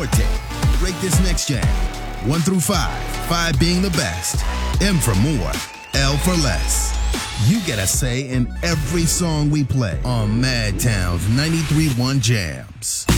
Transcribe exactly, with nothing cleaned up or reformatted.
Forte. Rate this next jam. One through five. Five being the best. M for more. L for less. You get a say in every song we play on Madtown's ninety-three point one Jams.